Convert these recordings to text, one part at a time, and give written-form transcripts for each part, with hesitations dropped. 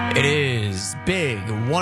It is Big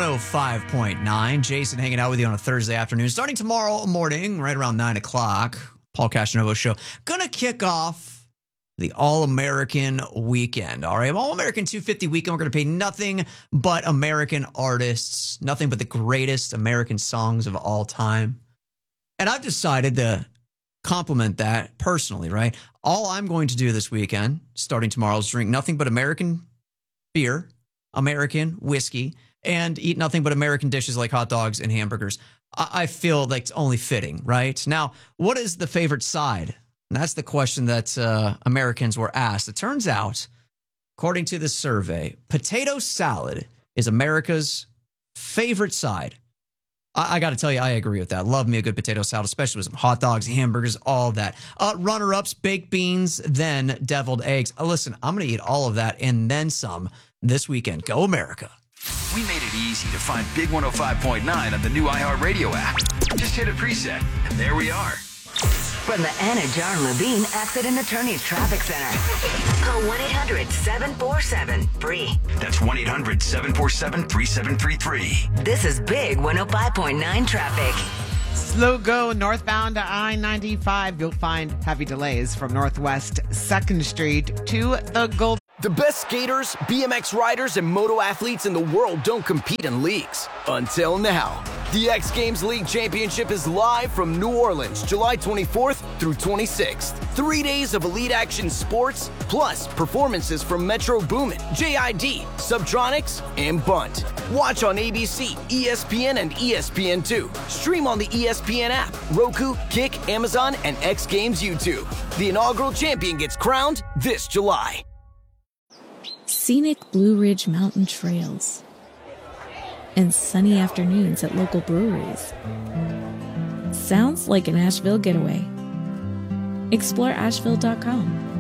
105.9. Jason hanging out with you on a Thursday afternoon. Starting tomorrow morning, right around 9 o'clock, Paul Castanovo Show. Gonna kick off the All-American Weekend. All right, All-American 250 Weekend. We're gonna pay nothing but American artists, nothing but the greatest American songs of all time. And I've decided to compliment that personally, right? All I'm going to do this weekend, starting tomorrow, is drink nothing but American beer, American whiskey, and eat nothing but American dishes like hot dogs and hamburgers. I feel like it's only fitting, right? Now, what is the favorite side? And that's the question that Americans were asked. It turns out, according to this survey, potato salad is America's favorite side. I got to tell you, I agree with that. Love me a good potato salad, especially with some hot dogs, hamburgers, all of that. Runner-ups, baked beans, then deviled eggs. Listen, I'm going to eat all of that and then some this weekend. Go America. We made it easy to find Big 105.9 on the new iHeartRadio app. Just hit a preset, and there we are. From the Anna John Levine Accident Attorneys Traffic Center. Call 1-800-747-FREE. That's 1-800-747-3733. This is Big 105.9 traffic. Slow go northbound to I-95. You'll find heavy delays from Northwest 2nd Street to the Gold. The best skaters, BMX riders, and moto athletes in the world don't compete in leagues. Until now. The X Games League Championship is live from New Orleans, July 24th through 26th. 3 days of elite action sports, plus performances from Metro Boomin, JID, Subtronics, and Bunt. Watch on ABC, ESPN, and ESPN2. Stream on the ESPN app, Roku, Kick, Amazon, and X Games YouTube. The inaugural champion gets crowned this July. Scenic Blue Ridge Mountain trails, and sunny afternoons at local breweries. Sounds like an Asheville getaway. Explore Asheville.com.